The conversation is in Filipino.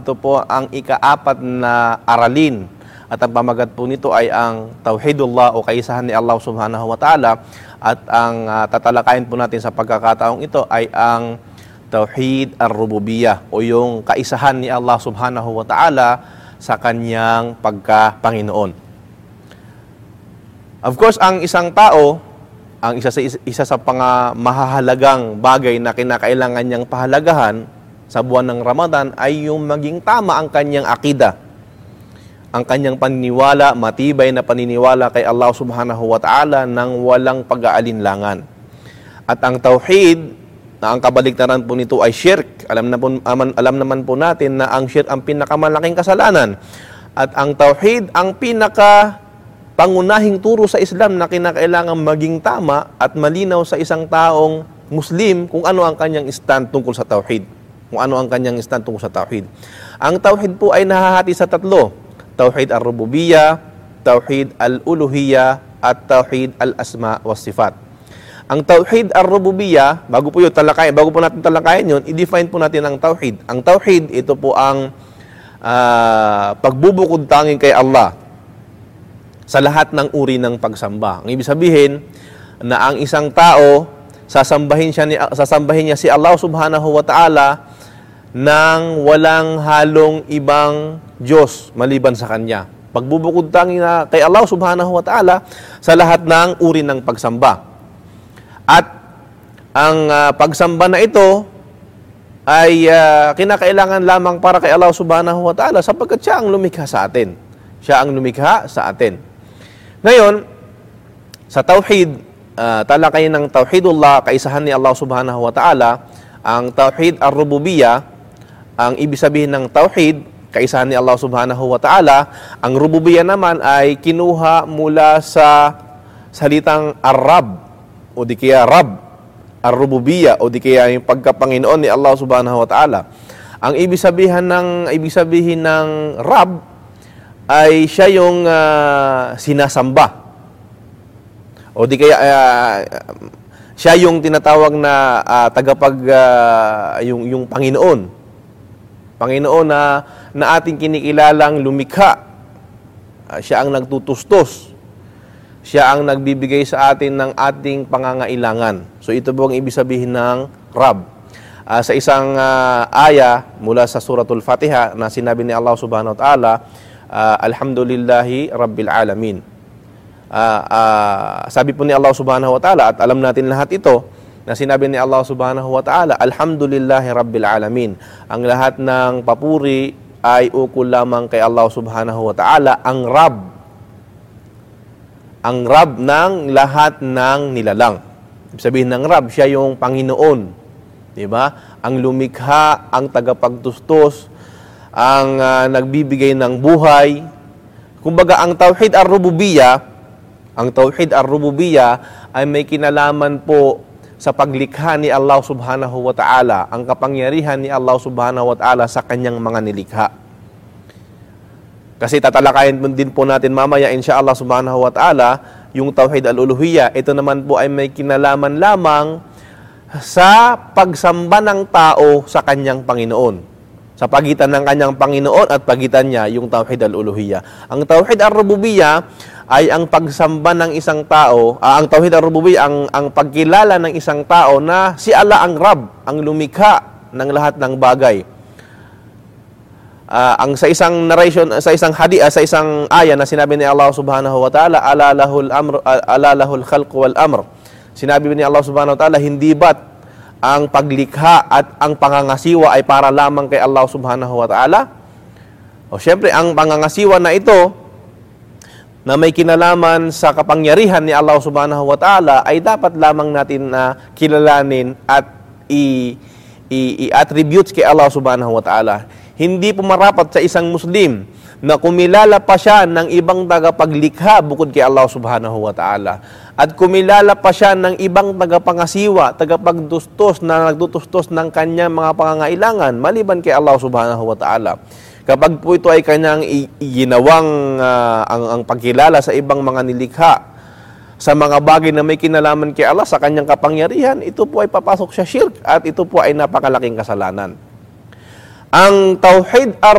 ito po ang ika-4 na aralin. At ang pamagat po nito ay ang Tauhidullah o kaisahan ni Allah subhanahu wa ta'ala. At ang tatalakayin po natin sa pagkakataong ito ay ang Tauhid ar-Rububiyyah o yung kaisahan ni Allah subhanahu wa ta'ala sa kanyang pagka-Panginoon. Of course, ang isang tao, ang isa sa mahahalagang bagay na kinakailangan niyang pahalagahan sa buwan ng Ramadan ay yung maging tama ang kanyang akida. Ang kanyang paniniwala, matibay na paniniwala kay Allah subhanahu wa ta'ala nang walang pag-aalinlangan. At ang tauhid, na ang kabaligtaran po nito ay shirk. Alam naman po natin na ang shirk ang pinakamalaking kasalanan. At ang tauhid, ang pangunahing turo sa Islam na kinakailangan maging tama at malinaw sa isang taong Muslim kung ano ang kanyang stand tungkol sa tauhid. Kung ano ang kanyang stand tungkol sa tauhid. Ang tauhid po ay nahahati sa 3. Tauhid ar-Rububiyyah, Tauhid al-Uluhiyyah, at Tauhid al-Asma was Sifat. Ang Tauhid ar-Rububiyyah, bago po natin talakayin yun, i-define po natin ang tauhid. Ang tauhid, ito po ang pagbubukod tanging kay Allah sa lahat ng uri ng pagsamba. Ang ibig sabihin na ang isang tao sasambahin niya si Allah subhanahu wa ta'ala nang walang halong ibang Diyos maliban sa kanya. Pagbubukod tanging na kay Allah subhanahu wa ta'ala sa lahat ng uri ng pagsamba. At ang pagsamba na ito ay kinakailangan lamang para kay Allah subhanahu wa ta'ala sapagkat siya ang lumikha sa atin. Siya ang lumikha sa atin. Ngayon, sa tauhid, talakayin ng Tauhidullah, kaisahan ni Allah subhanahu wa ta'ala, ang Tauhid ar-Rububiyyah, ang ibig sabihin ng tauhid, kaisahan ni Allah subhanahu wa ta'ala, ang Rububiyyah naman ay kinuha mula sa salitang Ar-Rab, o di kaya Rab, ar-Rububiyyah, o di kaya yung pagkapanginoon ni Allah subhanahu wa ta'ala. Ang ibig sabihin ng Rab, ay siya yung sinasamba. O di kaya siya yung tinatawag na yung Panginoon. Panginoon na ating kinikilalang lumikha. Siya ang nagtutustos. Siya ang nagbibigay sa atin ng ating pangangailangan. So ito po ang ibig sabihin ng Rab. Sa isang aya mula sa Suratul Fatiha na sinabi ni Allah subhanahu wa ta'ala, Alhamdulillahi Rabbil Alamin. Sabi po ni Allah subhanahu wa ta'ala, at alam natin lahat ito, na sinabi ni Allah subhanahu wa ta'ala, Alhamdulillahi Rabbil Alamin. Ang lahat ng papuri ay ukol lamang kay Allah subhanahu wa ta'ala, ang Rab. Ang Rab ng lahat ng nilalang. Ibig sabihin ng Rab, siya yung Panginoon. Diba? Ang lumikha, ang tagapagtustos, ang nagbibigay ng buhay. Kumbaga, ang Tauhid ar-Rububiyyah, ay may kinalaman po sa paglikha ni Allah subhanahu wa ta'ala, ang kapangyarihan ni Allah subhanahu wa ta'ala sa kanyang mga nilikha. Kasi tatalakayin din po natin mamaya insyaallah subhanahu wa ta'ala yung Tauhid al-Uluhiyyah. Ito naman po ay may kinalaman lamang sa pagsamba ng tao sa kanyang Panginoon. Sa pagitan ng kanyang Panginoon at pagitan niya yung Tauhid al-Uluhiyyah. Ang Tauhid ar-Rububiyyah ay ang pagsamba ng isang tao, ang Tauhid ar-Rububiyyah ang pagkilala ng isang tao na si Allah ang Rab, ang lumikha ng lahat ng bagay. Ang sa isang narration, sa isang hadith, sa isang aya na sinabi ni Allah subhanahu wa ta'ala, ala lahul khalq wal amr. Sinabi ni Allah subhanahu wa ta'ala, hindi ba't ang paglikha at ang pangangasiwa ay para lamang kay Allah subhanahu wa ta'ala? O syempre, ang pangangasiwa na ito, na may kinalaman sa kapangyarihan ni Allah subhanahu wa ta'ala, ay dapat lamang natin na kilalanin at i-attributes kay Allah subhanahu wa ta'ala. Hindi po marapat sa isang Muslim na kumilala pa siya ng ibang tagapaglikha bukod kay Allah subhanahu wa ta'ala. At kumilala pa siya ng ibang tagapangasiwa, tagapagtustos na nagtutustos ng kanyang mga pangangailangan maliban kay Allah subhanahu wa ta'ala. Kapag po ito ay kanyang ginawang ang pagkilala sa ibang mga nilikha, sa mga bagay na may kinalaman kay Allah sa kanyang kapangyarihan, ito po ay papasok sa shirk at ito po ay napakalaking kasalanan. Ang Tauhid